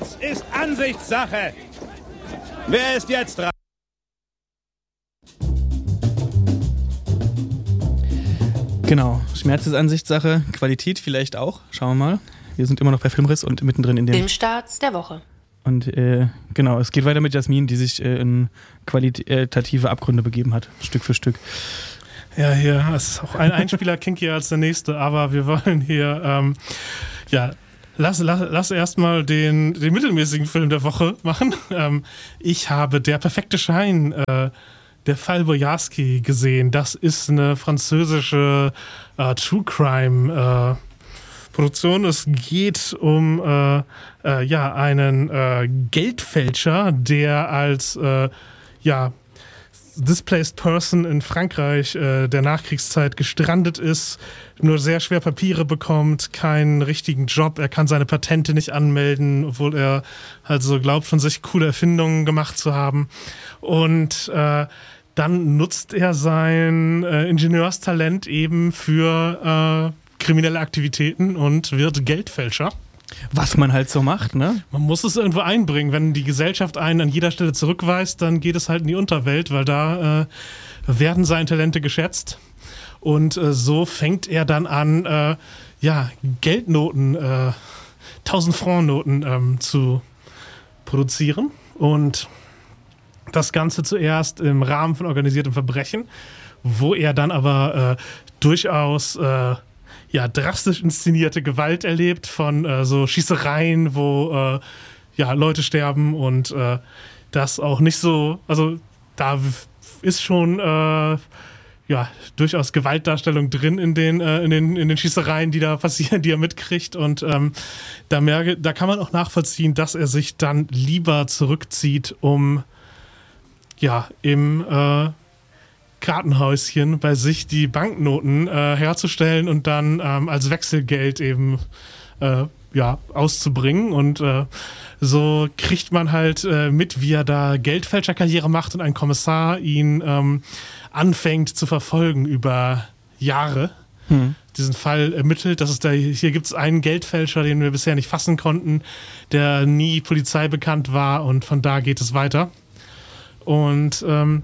Schmerz ist Ansichtssache. Wer ist jetzt dran? Genau, Schmerz ist Ansichtssache, Qualität vielleicht auch. Schauen wir mal. Wir sind immer noch bei Filmriss und mittendrin in dem Filmstarts der Woche. Und genau, es geht weiter mit Jasmin, die sich in qualitative Abgründe begeben hat, Stück für Stück. Ja, hier ist auch ein Einspieler kinkier als der nächste, aber wir wollen hier, lass erstmal den mittelmäßigen Film der Woche machen. Ich habe Der perfekte Schein, der Fall Boyarsky gesehen. Das ist eine französische True Crime Produktion. Es geht um einen Geldfälscher, der als Displaced Person in Frankreich der Nachkriegszeit gestrandet ist, nur sehr schwer Papiere bekommt, keinen richtigen Job, er kann seine Patente nicht anmelden, obwohl er halt so glaubt, von sich coole Erfindungen gemacht zu haben. Und dann nutzt er sein Ingenieurstalent eben für kriminelle Aktivitäten und wird Geldfälscher. Was man halt so macht, ne? Man muss es irgendwo einbringen. Wenn die Gesellschaft einen an jeder Stelle zurückweist, dann geht es halt in die Unterwelt, weil da werden seine Talente geschätzt. Und so fängt er dann an, Geldnoten, 1000-Franc-Noten zu produzieren. Und das Ganze zuerst im Rahmen von organisiertem Verbrechen, wo er dann aber durchaus drastisch inszenierte Gewalt erlebt von so Schießereien, wo Leute sterben und das auch nicht so, also da ist schon durchaus Gewaltdarstellung drin in den Schießereien, die da passieren, die er mitkriegt und da kann man auch nachvollziehen, dass er sich dann lieber zurückzieht, um im Kartenhäuschen bei sich die Banknoten herzustellen und dann als Wechselgeld eben auszubringen. Und so kriegt man halt mit, wie er da Geldfälscherkarriere macht und ein Kommissar ihn anfängt zu verfolgen über Jahre. Diesen Fall ermittelt. Hier gibt es einen Geldfälscher, den wir bisher nicht fassen konnten, der nie Polizei bekannt war und von da geht es weiter. Und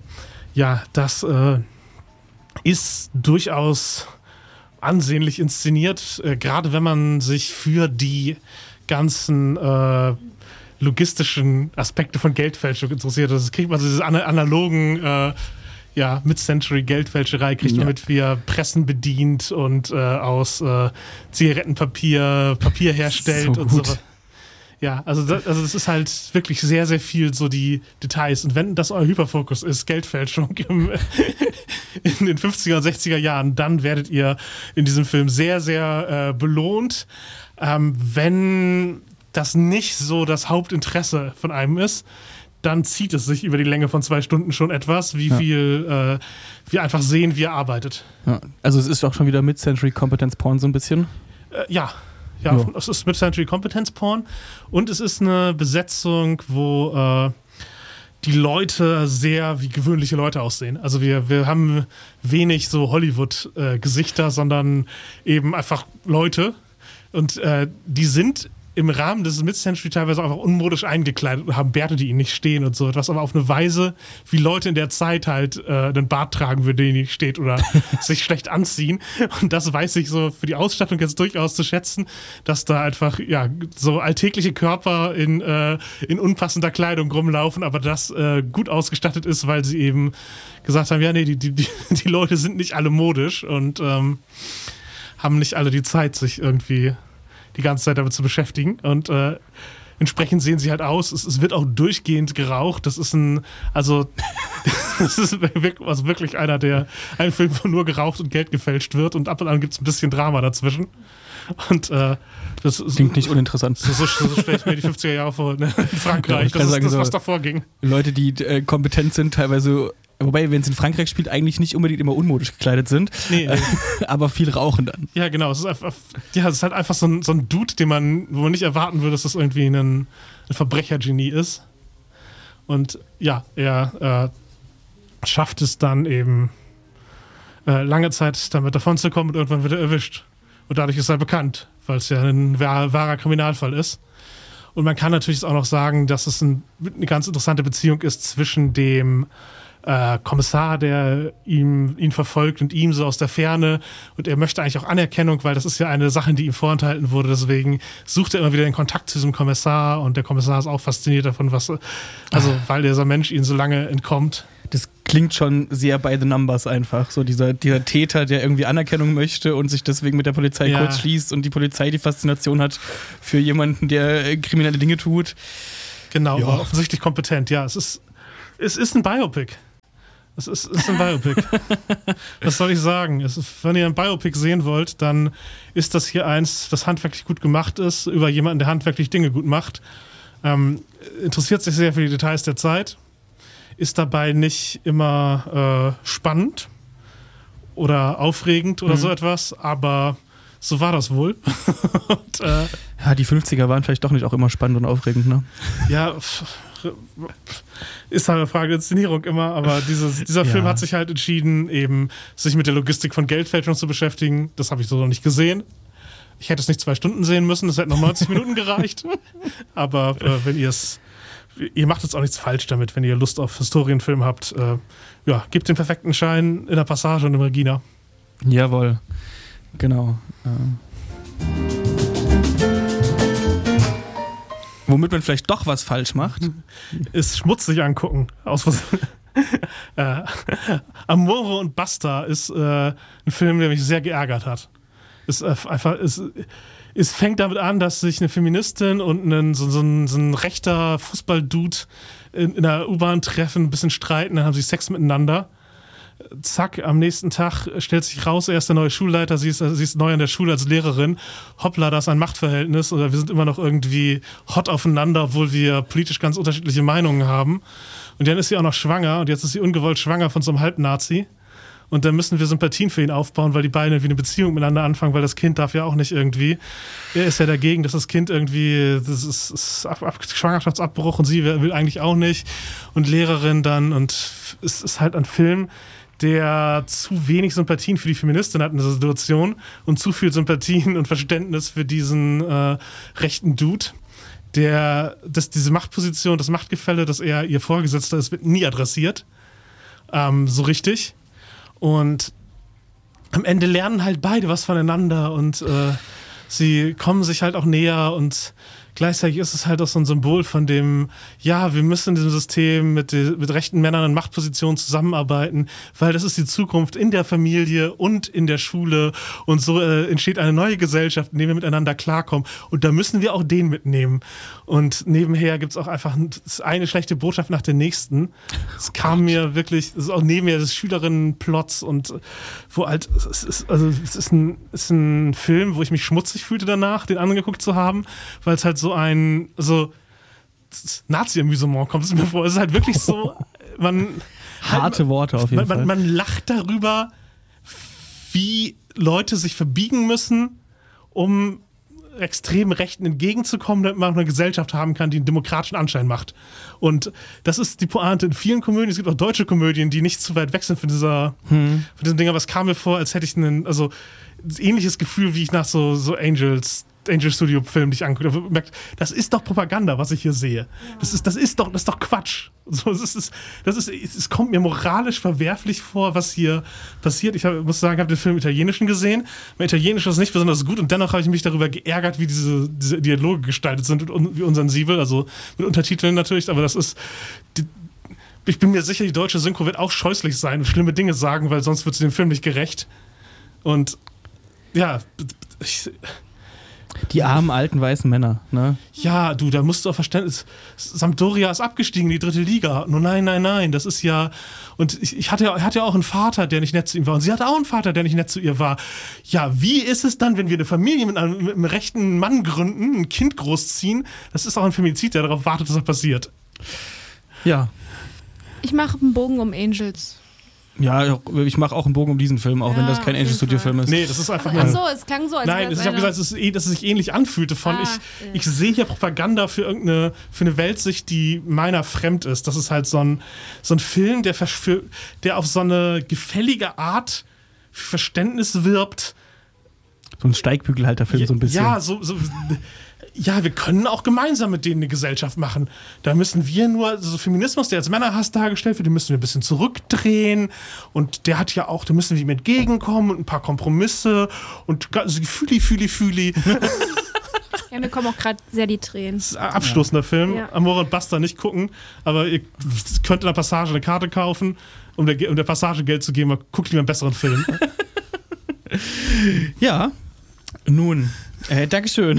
das ist durchaus ansehnlich inszeniert, gerade wenn man sich für die ganzen logistischen Aspekte von Geldfälschung interessiert. Das kriegt man diese analogen Mid-Century-Geldfälscherei, kriegt man mit, wie er Pressen bedient und aus Zigarettenpapier Papier herstellt so und so. Ja, also das ist halt wirklich sehr, sehr viel so die Details. Und wenn das euer Hyperfokus ist, Geldfälschung in den 50er und 60er Jahren, dann werdet ihr in diesem Film sehr, sehr belohnt. Wenn das nicht so das Hauptinteresse von einem ist, dann zieht es sich über die Länge von 2 Stunden schon etwas, wie viel wir einfach sehen, wie er arbeitet. Ja. Also es ist auch schon wieder Mid-Century Competence Porn so ein bisschen? Ja, es ist Mid-Century Competence Porn und es ist eine Besetzung, wo die Leute sehr wie gewöhnliche Leute aussehen. Also wir haben wenig so Hollywood-Gesichter, sondern eben einfach Leute und die sind im Rahmen des Mid-Century teilweise einfach unmodisch eingekleidet und haben Bärte, die ihnen nicht stehen und so etwas, aber auf eine Weise, wie Leute in der Zeit halt einen Bart tragen würden, der ihnen nicht steht oder sich schlecht anziehen. Und das weiß ich so für die Ausstattung jetzt durchaus zu schätzen, dass da einfach so alltägliche Körper in unpassender Kleidung rumlaufen, aber das gut ausgestattet ist, weil sie eben gesagt haben, die Leute sind nicht alle modisch und haben nicht alle die Zeit, sich irgendwie die ganze Zeit damit zu beschäftigen und entsprechend sehen sie halt aus. Es wird auch durchgehend geraucht. Das ist wirklich ein Film, wo nur geraucht und Geld gefälscht wird und ab und an gibt es ein bisschen Drama dazwischen. Und das klingt nicht uninteressant. So stelle ich mir die 50er Jahre vor, ne? In Frankreich. Das ist das, was davor ging. Leute, die kompetent sind, teilweise. Wobei, wenn es in Frankreich spielt, eigentlich nicht unbedingt immer unmodisch gekleidet sind. Nee. Aber viel rauchen dann. Ja, genau. Es ist halt einfach so ein Dude, wo man nicht erwarten würde, dass das irgendwie ein Verbrechergenie ist. Und er schafft es dann eben lange Zeit damit davon zu kommen und irgendwann wird er erwischt. Und dadurch ist er bekannt, weil es ja ein wahrer Kriminalfall ist. Und man kann natürlich auch noch sagen, dass es eine ganz interessante Beziehung ist zwischen dem Kommissar, der ihn verfolgt und ihm so aus der Ferne, und er möchte eigentlich auch Anerkennung, weil das ist ja eine Sache, die ihm vorenthalten wurde, deswegen sucht er immer wieder den Kontakt zu diesem Kommissar, und der Kommissar ist auch fasziniert davon, weil dieser Mensch ihnen so lange entkommt. Das klingt schon sehr by the numbers einfach, so dieser Täter, der irgendwie Anerkennung möchte und sich deswegen mit der Polizei kurz schließt, und die Polizei die Faszination hat für jemanden, der kriminelle Dinge tut. Genau, aber offensichtlich kompetent, ja, es ist ein Biopic. Es ist ein Biopic. Was soll ich sagen? Wenn ihr ein Biopic sehen wollt, dann ist das hier eins, das handwerklich gut gemacht ist, über jemanden, der handwerklich Dinge gut macht. Interessiert sich sehr für die Details der Zeit, ist dabei nicht immer spannend oder aufregend oder so etwas, aber so war das wohl. Und, die 50er waren vielleicht doch nicht auch immer spannend und aufregend, ne? Ja, ist halt eine Frage der Inszenierung immer, aber dieser Film hat sich halt entschieden, eben sich mit der Logistik von Geldfälschung zu beschäftigen. Das habe ich so noch nicht gesehen. Ich hätte es nicht 2 Stunden sehen müssen, es hätten noch 90 Minuten gereicht. Aber wenn ihr macht jetzt auch nichts falsch damit, wenn ihr Lust auf Historienfilm habt, gebt den perfekten Schein in der Passage und im Regina. Jawohl, genau. Womit man vielleicht doch was falsch macht. Ist schmutzig angucken. Amore und Basta ist ein Film, der mich sehr geärgert hat. Es fängt damit an, dass sich eine Feministin und so ein rechter Fußballdude in einer U-Bahn treffen, ein bisschen streiten, dann haben sie Sex miteinander. Zack, am nächsten Tag stellt sich raus, er ist der neue Schulleiter, sie ist neu an der Schule als Lehrerin. Hoppla, da ist ein Machtverhältnis, oder wir sind immer noch irgendwie hot aufeinander, obwohl wir politisch ganz unterschiedliche Meinungen haben. Und dann ist sie auch noch schwanger, und jetzt ist sie ungewollt schwanger von so einem Halbnazi. Und dann müssen wir Sympathien für ihn aufbauen, weil die beiden irgendwie eine Beziehung miteinander anfangen, weil das Kind darf ja auch nicht irgendwie. Er ist ja dagegen, dass das Kind irgendwie, das ist Schwangerschaftsabbruch, und sie will eigentlich auch nicht. Und Lehrerin dann, und es ist halt ein Film, der zu wenig Sympathien für die Feministin hat in dieser Situation und zu viel Sympathien und Verständnis für diesen rechten Dude. Diese Machtposition, das Machtgefälle, dass er ihr Vorgesetzter ist, wird nie adressiert. So richtig. Und am Ende lernen halt beide was voneinander, und sie kommen sich halt auch näher, und gleichzeitig ist es halt auch so ein Symbol von dem, ja, wir müssen in diesem System mit rechten Männern in Machtpositionen zusammenarbeiten, weil das ist die Zukunft in der Familie und in der Schule, und so entsteht eine neue Gesellschaft, in der wir miteinander klarkommen, und da müssen wir auch den mitnehmen. Und nebenher gibt es auch einfach eine schlechte Botschaft nach der nächsten. Es kam mir wirklich, das ist auch nebenher des Schülerinnen-Plots, und wo halt, es ist ein Film, wo ich mich schmutzig fühlte danach, den angeguckt zu haben, weil es halt so ein Nazi-Amüsement kommt es mir vor. Es ist halt wirklich so, harte Worte auf jeden Fall. Man lacht darüber, wie Leute sich verbiegen müssen, um extremen Rechten entgegenzukommen, damit man eine Gesellschaft haben kann, die einen demokratischen Anschein macht. Und das ist die Pointe in vielen Komödien. Es gibt auch deutsche Komödien, die nicht zu weit weg sind von diesem Ding, aber es kam mir vor, als hätte ich ähnliches Gefühl, wie ich nach so Angel Studio Film dich angucke, merkt, das ist doch Propaganda, was ich hier sehe. Das ist doch Quatsch. So, es kommt mir moralisch verwerflich vor, was hier passiert. Ich muss sagen, ich habe den Film im Italienischen gesehen. Mein Italienisch ist nicht besonders gut, und dennoch habe ich mich darüber geärgert, wie diese Dialoge gestaltet sind und wie unsensibel, also mit Untertiteln natürlich, aber ich bin mir sicher, die deutsche Synchro wird auch scheußlich sein und schlimme Dinge sagen, weil sonst wird sie dem Film nicht gerecht. Und ja, die armen, alten, weißen Männer, ne? Ja, da musst du auch Verständnis. Sampdoria ist abgestiegen in die 3. Liga. Nur nein, das ist ja. Und er hatte ja auch einen Vater, der nicht nett zu ihm war. Und sie hatte auch einen Vater, der nicht nett zu ihr war. Ja, wie ist es dann, wenn wir eine Familie mit einem rechten Mann gründen, ein Kind großziehen? Das ist auch ein Femizid, der darauf wartet, dass das passiert. Ja. Ich mache einen Bogen um Angels. Ja, ich mache auch einen Bogen um diesen Film, auch wenn das kein Angel Studio Film ist. Nee, das ist einfach nur. Achso, es klang so, als nein, ich habe gesagt, dass es sich ähnlich anfühlte von ich sehe hier Propaganda für eine Weltsicht, die meiner fremd ist. Das ist halt so ein Film, der auf so eine gefällige Art für Verständnis wirbt. So ein Steigbügelhalterfilm, so ein bisschen. Ja, ja, wir können auch gemeinsam mit denen eine Gesellschaft machen. Da müssen wir nur, also Feminismus, der als Männerhass dargestellt wird, den müssen wir ein bisschen zurückdrehen. Und der hat ja auch, da müssen wir ihm entgegenkommen und ein paar Kompromisse und also Fühli. Ja, mir kommen auch gerade sehr die Tränen. Das ist ein abstoßender Film. Ja. Amore und Buster nicht gucken, aber ihr könnt in der Passage eine Karte kaufen, um der Passage Geld zu geben, aber guckt lieber einen besseren Film. Ja, nun, Dankeschön.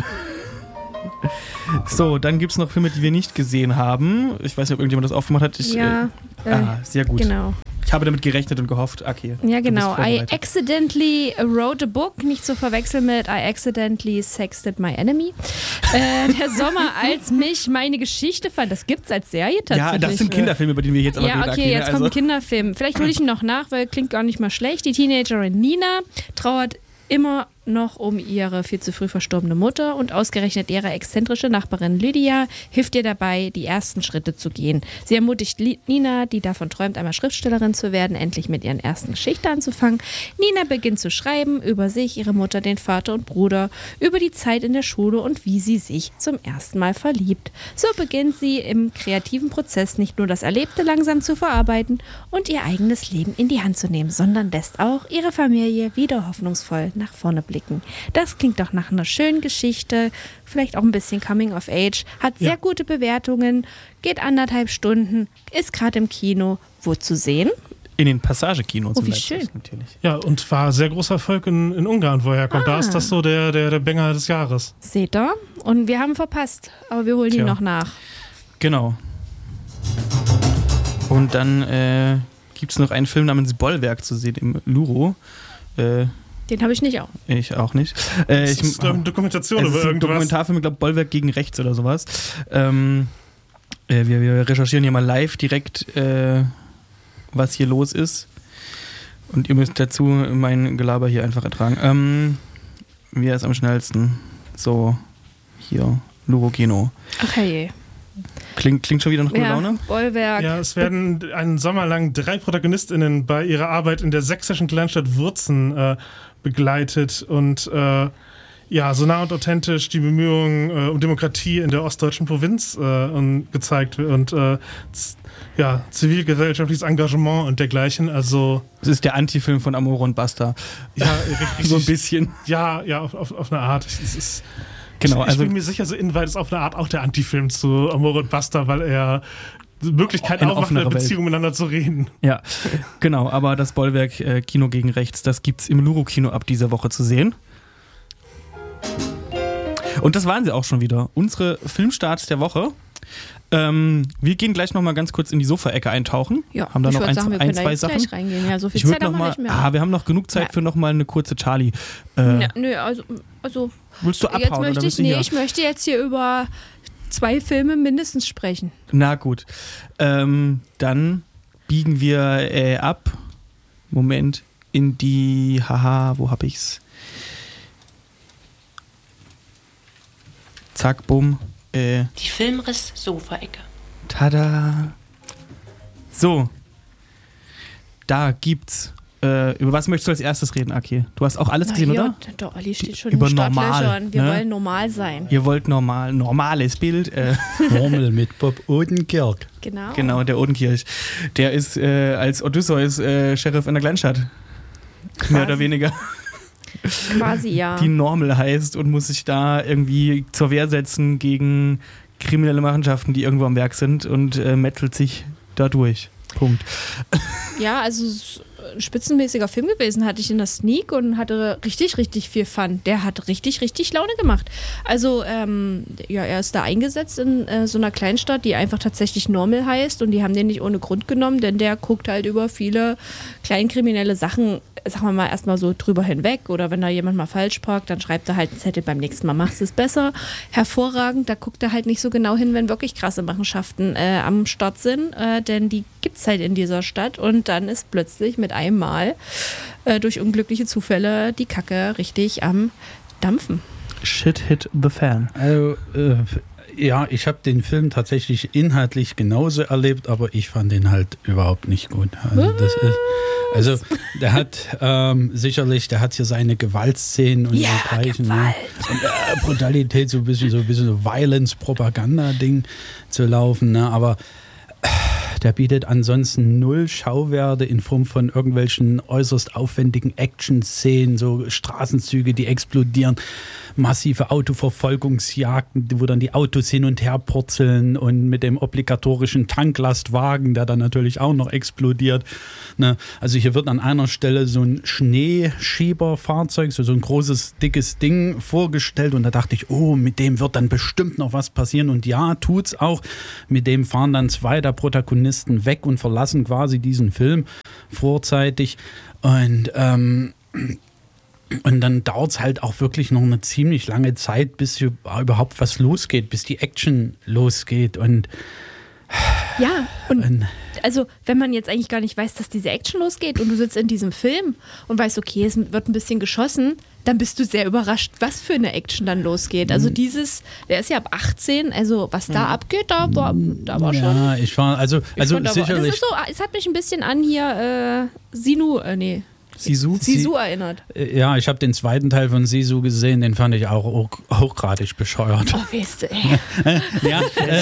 So, dann gibt es noch Filme, die wir nicht gesehen haben. Ich weiß nicht, ob irgendjemand das aufgemacht hat. Sehr gut. Genau. Ich habe damit gerechnet und gehofft, okay. Ja, genau. Du bist I vorbereitet. accidentally wrote a book, nicht zu verwechseln mit I accidentally sexted my enemy. Der Sommer, als mich meine Geschichte fand. Das gibt's als Serie tatsächlich. Ja, das sind Kinderfilme, über die wir jetzt aber Ja, reden. okay, jetzt kommt ein also. Kinderfilm. Vielleicht hole ich ihn noch nach, weil klingt gar nicht mal schlecht. Die Teenagerin Nina trauert immer noch um ihre viel zu früh verstorbene Mutter und ausgerechnet ihre exzentrische Nachbarin Lydia hilft ihr dabei, die ersten Schritte zu gehen. Sie ermutigt Nina, die davon träumt, einmal Schriftstellerin zu werden, endlich mit ihren ersten Geschichten anzufangen. Nina beginnt zu schreiben über sich, ihre Mutter, den Vater und Bruder, über die Zeit in der Schule und wie sie sich zum ersten Mal verliebt. So beginnt sie im kreativen Prozess nicht nur das Erlebte langsam zu verarbeiten und ihr eigenes Leben in die Hand zu nehmen, sondern lässt auch ihre Familie wieder hoffnungsvoll nach vorne blicken. Das klingt doch nach einer schönen Geschichte, vielleicht auch ein bisschen Coming of Age, hat sehr gute Bewertungen, geht 1,5 Stunden, ist gerade im Kino. Wo zu sehen? In den Passagekinos. Oh, wie schön. Natürlich. Ja, und war sehr großer Erfolg in Ungarn, wo er herkommt. Da ist das so der Banger des Jahres. Seht ihr? Und wir haben verpasst, aber wir holen ihn noch nach. Genau. Und dann gibt es noch einen Film namens Bollwerk zu sehen im Luro. Den habe ich nicht auch. Ich auch nicht. Das ist eine Dokumentation es über ist ein irgendwas. Dokumentarfilm, ich glaube Bollwerk gegen rechts oder sowas. Wir recherchieren hier mal live direkt, was hier los ist. Und ihr müsst dazu mein Gelaber hier einfach ertragen. Wer ist am schnellsten? So, hier, Luro Kino. Okay. Klingt schon wieder nach guter Laune? Bollwerk. Ja, es werden einen Sommer lang 3 ProtagonistInnen bei ihrer Arbeit in der sächsischen Kleinstadt Wurzen begleitet und so nah und authentisch die Bemühungen um Demokratie in der ostdeutschen Provinz gezeigt und zivilgesellschaftliches Engagement und dergleichen. Also Das ist der Anti-Film von Amore und Buster. ja, richtig, So ein bisschen. Ja, auf eine Art. Es ist, Genau, ich bin mir sicher, so Inwight ist auf eine Art auch der Anti-Film zu Amore und Buster, weil er Möglichkeiten aufmacht, in der Beziehung miteinander zu reden. Ja, genau, aber das Bollwerk Kino gegen rechts, das gibt's im Luro-Kino ab dieser Woche zu sehen. Und das waren sie auch schon wieder. Unsere Filmstarts der Woche. Wir gehen gleich nochmal ganz kurz in die Sofa-Ecke eintauchen. Ja, haben da ich noch würde sagen, wir können da zwei jetzt Sachen. gleich reingehen. Ja, so viel Ich würde Zeit haben wir nicht mehr. wir haben noch genug Zeit für nochmal eine kurze Charlie. Nö, also Willst du abhauen? Ich möchte jetzt hier über 2 Filme mindestens sprechen. Na gut. Dann biegen wir ab. Moment. In die. Wo hab ich's? Zack, bumm. Die Filmriss-Sofa-Ecke. Tada. So. Da gibt's. Über was möchtest du als erstes reden, Aki? Du hast auch alles gesehen, oder? Der Olli steht schon Über in den normal, Startlöchern. Wir ne? wollen normal sein. Ihr wollt normales Bild. Normal mit Bob Odenkirk. Genau. Genau, der Odenkirch. Der ist als Odysseus Sheriff in der Kleinstadt. Mehr oder weniger. Quasi, ja. Die Normal heißt und muss sich da irgendwie zur Wehr setzen gegen kriminelle Machenschaften, die irgendwo am Werk sind und mettelt sich da durch. Punkt. Ja, also es ist ein spitzenmäßiger Film gewesen, hatte ich in der Sneak und hatte richtig, richtig viel Fun. Der hat richtig, richtig Laune gemacht. Also, er ist da eingesetzt in so einer Kleinstadt, die einfach tatsächlich Normal heißt und die haben den nicht ohne Grund genommen, denn der guckt halt über viele kleinkriminelle Sachen, sagen wir mal, erstmal so drüber hinweg oder wenn da jemand mal falsch parkt, dann schreibt er halt einen Zettel, beim nächsten Mal machst du es besser. Hervorragend, da guckt er halt nicht so genau hin, wenn wirklich krasse Machenschaften am Start sind, denn die gibt es halt in dieser Stadt und dann ist plötzlich mit einem Mal durch unglückliche Zufälle die Kacke richtig am Dampfen. Shit hit the fan. Also, Ja, ich habe den Film tatsächlich inhaltlich genauso erlebt, aber ich fand den halt überhaupt nicht gut. Also der hat sicherlich, der hat hier seine Gewaltszenen und dergleichen. Ne? Und Brutalität, so ein bisschen so Violence-Propaganda-Ding zu laufen, ne? Aber der bietet ansonsten null Schauwerte in Form von irgendwelchen äußerst aufwendigen Action-Szenen, so Straßenzüge, die explodieren, massive Autoverfolgungsjagden, wo dann die Autos hin und her purzeln und mit dem obligatorischen Tanklastwagen, der dann natürlich auch noch explodiert. Ne? Also hier wird an einer Stelle so ein Schneeschieberfahrzeug, so ein großes, dickes Ding vorgestellt und da dachte ich, oh, mit dem wird dann bestimmt noch was passieren und ja, tut's auch. Mit dem fahren dann zwei der Protagonisten weg und verlassen quasi diesen Film vorzeitig und dann dauert es halt auch wirklich noch eine ziemlich lange Zeit, bis überhaupt was losgeht, bis die Action losgeht. Und ja, und also wenn man jetzt eigentlich gar nicht weiß, dass diese Action losgeht und du sitzt in diesem Film und weißt, okay, es wird ein bisschen geschossen, dann bist du sehr überrascht, was für eine Action dann losgeht. Also der ist ja ab 18, also was da abgeht, da war schon. Ja, sicherlich. Es hat mich ein bisschen an hier Sisu erinnert. Ja, ich habe den zweiten Teil von Sisu gesehen, den fand ich auch hochgradig bescheuert. Oh, weißt du, ey. Ja,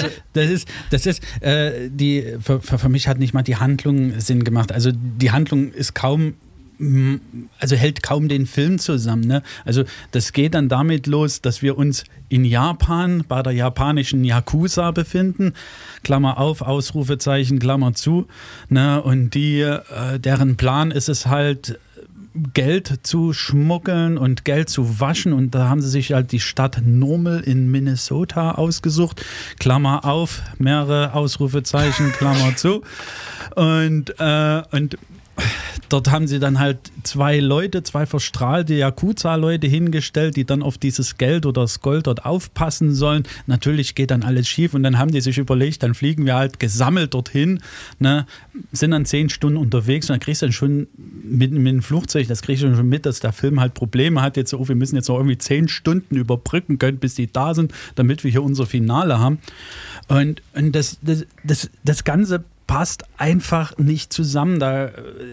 für mich hat nicht mal die Handlung Sinn gemacht. Also die Handlung ist hält kaum den Film zusammen. Ne? Also das geht dann damit los, dass wir uns in Japan bei der japanischen Yakuza befinden. Klammer auf, Ausrufezeichen, Klammer zu. Ne? Und deren Plan ist es halt, Geld zu schmuggeln und Geld zu waschen und da haben sie sich halt die Stadt Normal in Minnesota ausgesucht. Klammer auf, mehrere Ausrufezeichen, Klammer zu. Und dort haben sie dann halt zwei verstrahlte Yakuza-Leute hingestellt, die dann auf dieses Geld oder das Gold dort aufpassen sollen. Natürlich geht dann alles schief und dann haben die sich überlegt, dann fliegen wir halt gesammelt dorthin, ne, sind dann 10 Stunden unterwegs und dann kriegst du dann schon mit dem Flugzeug, das kriegst du schon mit, dass der Film halt Probleme hat. Jetzt, wir müssen jetzt noch irgendwie 10 Stunden überbrücken können, bis die da sind, damit wir hier unser Finale haben. Und das Ganze passt einfach nicht zusammen. Da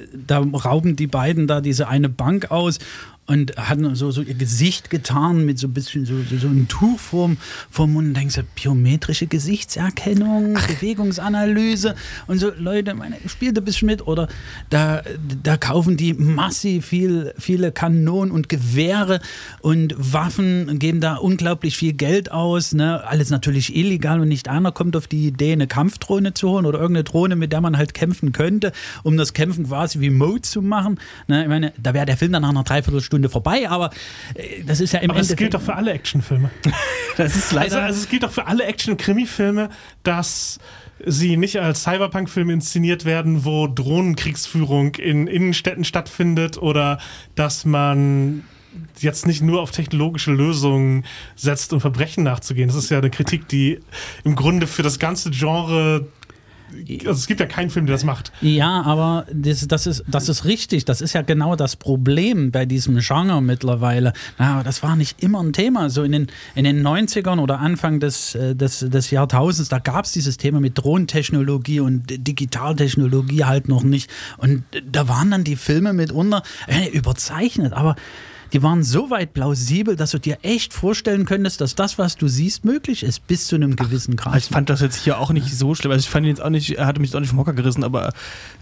rauben die beiden da diese eine Bank aus und hatten so ihr Gesicht getarnt mit so ein bisschen so ein Tuch vorm Mund und denkst, biometrische Gesichtserkennung, Bewegungsanalyse und so, Leute, spielt ein bisschen mit oder da kaufen die massiv viele Kanonen und Gewehre und Waffen, geben da unglaublich viel Geld aus, ne? Alles natürlich illegal und nicht einer kommt auf die Idee, eine Kampfdrohne zu holen oder irgendeine Drohne, mit der man halt kämpfen könnte, um das Kämpfen quasi wie Mode zu machen. Ne? Ich meine, da wäre der Film dann nach einer Dreiviertelstunde vorbei, aber das ist ja im Endeffekt... Das gilt doch für alle Actionfilme. Das ist leider... Also es gilt doch für alle Action- und Krimi-Filme, dass sie nicht als Cyberpunk-Filme inszeniert werden, wo Drohnenkriegsführung in Innenstädten stattfindet oder dass man jetzt nicht nur auf technologische Lösungen setzt, um Verbrechen nachzugehen. Das ist ja eine Kritik, die im Grunde für das ganze Genre... Also es gibt ja keinen Film, der das macht. Ja, aber das ist richtig. Das ist ja genau das Problem bei diesem Genre mittlerweile. Na, das war nicht immer ein Thema. So in den 90ern oder Anfang des Jahrtausends, da gab es dieses Thema mit Drohnentechnologie und Digitaltechnologie halt noch nicht. Und da waren dann die Filme mitunter überzeichnet, aber die waren so weit plausibel, dass du dir echt vorstellen könntest, dass das, was du siehst, möglich ist, bis zu einem gewissen Grad. Ich fand das jetzt hier auch nicht so schlimm. Also ich fand ihn jetzt auch nicht, er hatte mich jetzt auch nicht vom Hocker gerissen, aber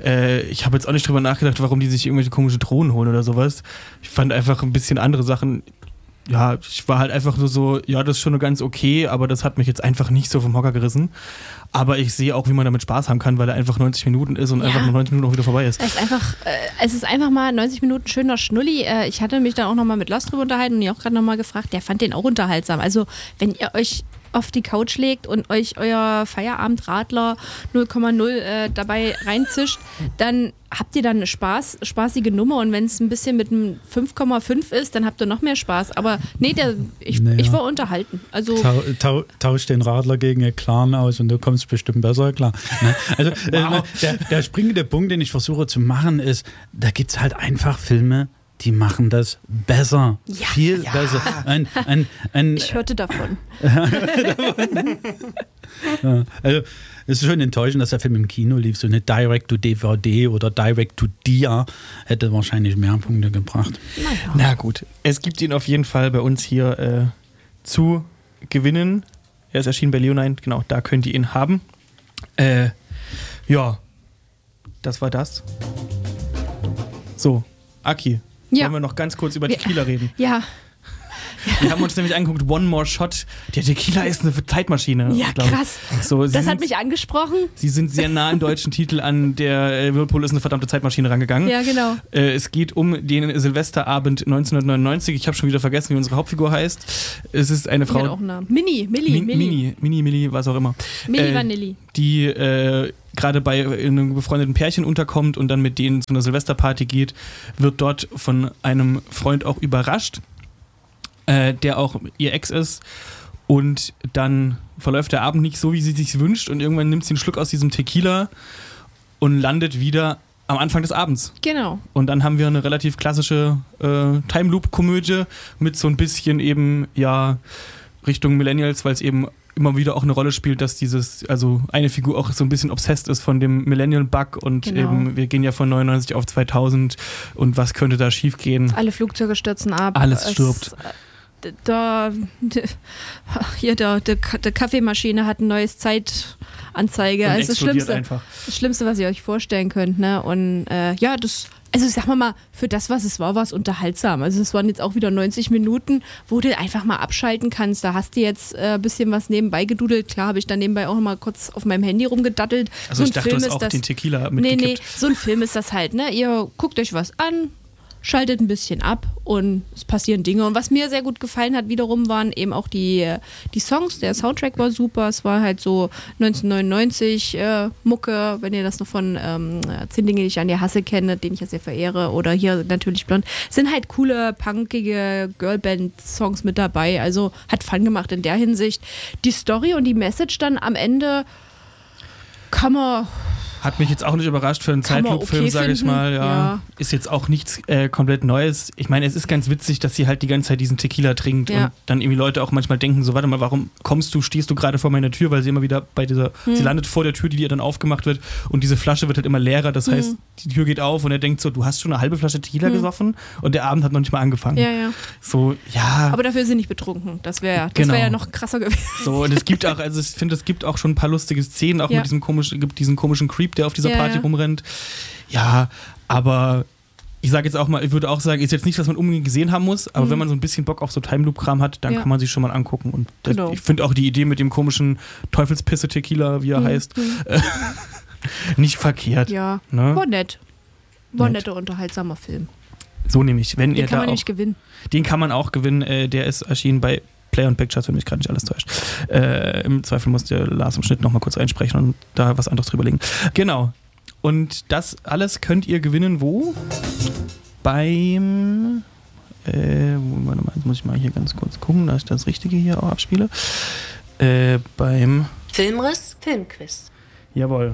ich habe jetzt auch nicht drüber nachgedacht, warum die sich irgendwelche komische Drohnen holen oder sowas. Ich fand einfach ein bisschen andere Sachen. Ja, ich war halt einfach nur so, ja, das ist schon ganz okay, aber das hat mich jetzt einfach nicht so vom Hocker gerissen. Aber ich sehe auch, wie man damit Spaß haben kann, weil er einfach 90 Minuten ist und einfach nach 90 Minuten auch wieder vorbei ist. Es ist einfach mal 90 Minuten schöner Schnulli. Ich hatte mich dann auch nochmal mit Lost drüber unterhalten und ihr auch gerade nochmal gefragt, der fand den auch unterhaltsam. Also wenn ihr euch auf die Couch legt und euch euer Feierabendradler 0,0 dabei reinzischt, dann habt ihr dann eine spaßige Nummer und wenn es ein bisschen mit einem 5,5 ist, dann habt ihr noch mehr Spaß. Aber nee, ich war unterhalten. Also tausch den Radler gegen einen Clan aus und du kommst bestimmt besser klar. Ne? Also der springende Punkt, den ich versuche zu machen, ist, da gibt es halt einfach Filme, die machen das besser. Viel besser. Ich hörte davon. Ja, also es ist schon enttäuschend, dass der Film im Kino lief. So eine Direct-to-DVD oder Direct-to-Dia hätte wahrscheinlich mehr Punkte gebracht. Na gut, es gibt ihn auf jeden Fall bei uns hier zu gewinnen. Er ist erschienen bei Leonine, genau, da könnt ihr ihn haben. Ja, das war das. So, Aki, wollen wir noch ganz kurz über Tequila reden? Ja. Wir haben uns nämlich angeguckt, One More Shot. Der Tequila ist eine Zeitmaschine. Ja, krass. So, das hat mich angesprochen. Sie sind sehr nah im deutschen Titel an. Der Whirlpool ist eine verdammte Zeitmaschine rangegangen. Ja, genau. Es geht um den Silvesterabend 1999. Ich habe schon wieder vergessen, wie unsere Hauptfigur heißt. Es ist eine Frau. Die hat auch einen Namen. Milli, was auch immer. Milli Vanilli. Die gerade bei einem befreundeten Pärchen unterkommt und dann mit denen zu einer Silvesterparty geht, wird dort von einem Freund auch überrascht, der auch ihr Ex ist, und dann verläuft der Abend nicht so, wie sie sich wünscht, und irgendwann nimmt sie einen Schluck aus diesem Tequila und landet wieder am Anfang des Abends. Genau. Und dann haben wir eine relativ klassische Time Loop-Komödie mit so ein bisschen eben, ja, Richtung Millennials, weil es eben immer wieder auch eine Rolle spielt, dass also eine Figur auch so ein bisschen obsessed ist von dem Millennial-Bug und eben, wir gehen ja von 99 auf 2000 und was könnte da schief gehen? Alle Flugzeuge stürzen ab. Alles stirbt. Die Kaffeemaschine hat ein neues Zeitanzeige. Und also das Schlimmste, was ihr euch vorstellen könnt. Ne? Und also sagen wir mal, für das, was es war es unterhaltsam. Also es waren jetzt auch wieder 90 Minuten, wo du einfach mal abschalten kannst. Da hast du jetzt ein bisschen was nebenbei gedudelt. Klar, habe ich dann nebenbei auch noch mal kurz auf meinem Handy rumgedattelt. Also ich dachte, du hast auch den Tequila mitgekippt. Nee, so ein Film ist das halt. Ne? Ihr guckt euch was an, schaltet ein bisschen ab und es passieren Dinge. Und was mir sehr gut gefallen hat wiederum, waren eben auch die Songs. Der Soundtrack war super. Es war halt so 1999 Mucke, wenn ihr das noch von 10 Dinge, die ich an dir hasse kenne, den ich ja sehr verehre, oder hier natürlich Blond. Sind halt coole, punkige Girlband-Songs mit dabei. Also hat Fun gemacht in der Hinsicht. Die Story und die Message dann am Ende kann man... Hat mich jetzt auch nicht überrascht für einen Zeitloop-Film, okay, sage ich mal. Ja. Ist jetzt auch nichts komplett Neues. Ich meine, es ist ganz witzig, dass sie halt die ganze Zeit diesen Tequila trinkt und dann irgendwie Leute auch manchmal denken, so, warte mal, warum stehst du gerade vor meiner Tür? Weil sie immer wieder sie landet vor der Tür, die ihr dann aufgemacht wird, und diese Flasche wird halt immer leerer. Das heißt, die Tür geht auf und er denkt so, du hast schon eine halbe Flasche Tequila gesoffen und der Abend hat noch nicht mal angefangen. Ja. So, ja. Aber dafür ist sie nicht betrunken. Das wäre ja noch krasser gewesen. So, und es gibt auch, also ich finde, es gibt auch schon ein paar lustige Szenen, auch mit diesen komischen Creep, der auf dieser Party rumrennt. Ja, aber ich sage jetzt auch mal, ich würde auch sagen, ist jetzt nicht, was man unbedingt gesehen haben muss, aber wenn man so ein bisschen Bock auf so Time Loop-Kram hat, dann kann man sich schon mal angucken. Und ich finde auch die Idee mit dem komischen Teufelspisse-Tequila, wie er heißt, nicht verkehrt. Ja, ne? War nett. War ein netter, unterhaltsamer Film. So nämlich. Den kann man nämlich gewinnen. Den kann man auch gewinnen. Der ist erschienen bei Play on Pictures, wenn mich gerade nicht alles täuscht. Im Zweifel muss der Lars im Schnitt nochmal kurz einsprechen und da was anderes drüber legen. Genau. Und das alles könnt ihr gewinnen, wo? Beim jetzt muss ich mal hier ganz kurz gucken, dass ich das Richtige hier auch abspiele. Beim Filmriss, Filmquiz. Jawohl.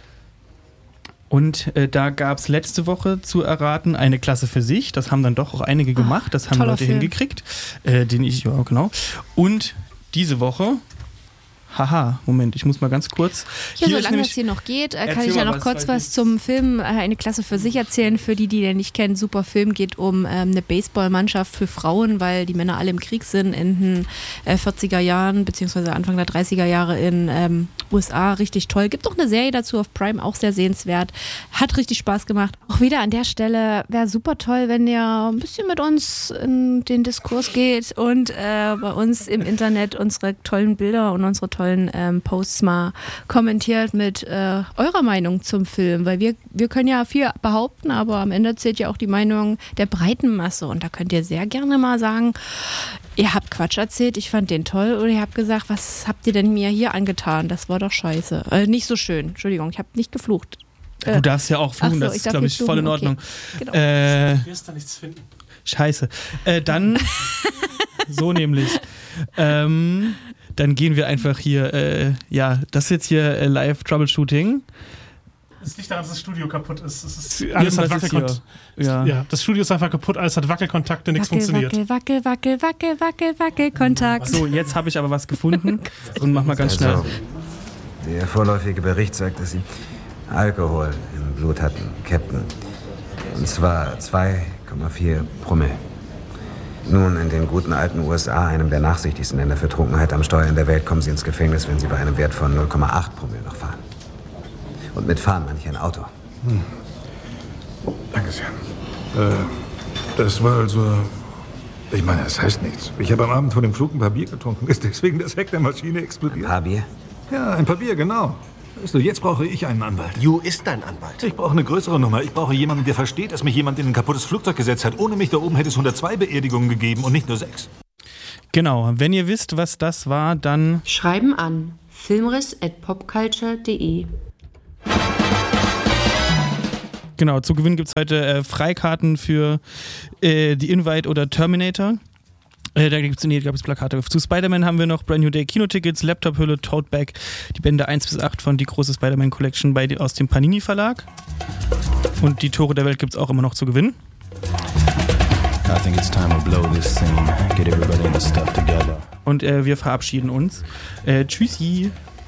Und da gab es letzte Woche zu erraten eine Klasse für sich. Das haben dann doch auch einige gemacht. Das haben Leute hingekriegt. Genau. Und diese Woche... Moment, ich muss mal ganz kurz... Ja, solange es hier noch geht, kann ich ja noch kurz was zum Film, eine Klasse für sich erzählen. Für die den nicht kennen, super Film, geht um eine Baseballmannschaft für Frauen, weil die Männer alle im Krieg sind in den 40er Jahren, beziehungsweise Anfang der 30er Jahre in USA. Richtig toll. Gibt auch eine Serie dazu auf Prime, auch sehr sehenswert. Hat richtig Spaß gemacht. Auch wieder an der Stelle wäre super toll, wenn ihr ein bisschen mit uns in den Diskurs geht und bei uns im Internet unsere tollen Bilder und unsere tollen Posts mal kommentiert mit eurer Meinung zum Film, weil wir können ja viel behaupten, aber am Ende zählt ja auch die Meinung der breiten Masse, und da könnt ihr sehr gerne mal sagen, ihr habt Quatsch erzählt, ich fand den toll, oder ihr habt gesagt, was habt ihr denn mir hier angetan, das war doch scheiße. Nicht so schön, Entschuldigung, ich habe nicht geflucht. Du darfst ja auch fluchen, das ist, glaube ich, voll in Ordnung. Okay. Genau. Du wirst da nichts finden. Scheiße. Dann, so nämlich, dann gehen wir einfach hier, das ist jetzt hier Live-Troubleshooting. Es liegt daran, dass das Studio kaputt ist. Alles hat Wackelkontakt. Ja. Das Studio ist einfach kaputt, alles hat Wackelkontakte, nichts funktioniert. Wackelkontakt. So, jetzt habe ich aber was gefunden und mach mal ganz schnell. Also, der vorläufige Bericht sagt, dass Sie Alkohol im Blut hatten, Captain. Und zwar 2,4 Promille. Nun, in den guten alten USA, einem der nachsichtigsten Länder für Trunkenheit am Steuer in der Welt, kommen Sie ins Gefängnis, wenn Sie bei einem Wert von 0,8 Promille noch fahren. Und mit fahren meine ich ein Auto. Danke sehr. Das war also... Ich meine, das heißt nichts. Ich habe am Abend vor dem Flug ein paar Bier getrunken. Ist deswegen das Heck der Maschine explodiert? Ein paar Bier? Ja, ein paar Bier, genau. Weißt du, jetzt brauche ich einen Anwalt. Ju ist dein Anwalt. Ich brauche eine größere Nummer. Ich brauche jemanden, der versteht, dass mich jemand in ein kaputtes Flugzeug gesetzt hat. Ohne mich da oben hätte es 102 Beerdigungen gegeben und nicht nur 6. Genau, wenn ihr wisst, was das war, dann... Schreiben an filmriss@popculture.de. Genau, zu gewinnen gibt es heute Freikarten für The Invite oder Terminator. Da gab es Plakate. Zu Spider-Man haben wir noch Brand New Day Kinotickets, Laptop-Hülle, Tote Bag, die Bände 1-8 von die große Spider-Man Collection aus dem Panini Verlag. Und die Tore der Welt gibt es auch immer noch zu gewinnen. I think it's time to blow this scene. Get everybody in the stuff together. Und wir verabschieden uns. Tschüssi.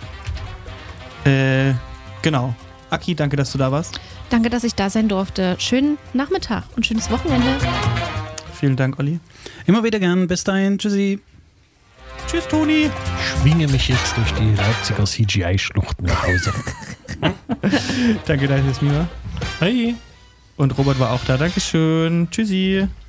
Genau. Aki, danke, dass du da warst. Danke, dass ich da sein durfte. Schönen Nachmittag und schönes Wochenende. Vielen Dank, Olli. Immer wieder gern. Bis dahin. Tschüssi. Tschüss, Toni. Schwinge mich jetzt durch die Leipziger CGI-Schluchten nach Hause. Danke, dass es mir war. Hey. Und Robert war auch da. Dankeschön. Tschüssi.